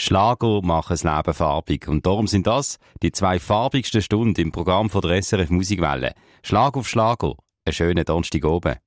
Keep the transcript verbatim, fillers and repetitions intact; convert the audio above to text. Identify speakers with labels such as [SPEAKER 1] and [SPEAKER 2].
[SPEAKER 1] Schlager machen das Leben farbig. Und darum sind das die zwei farbigsten Stunden im Programm von der S R F Musikwelle. Schlag auf Schlager. Einen schönen Donnerstag oben.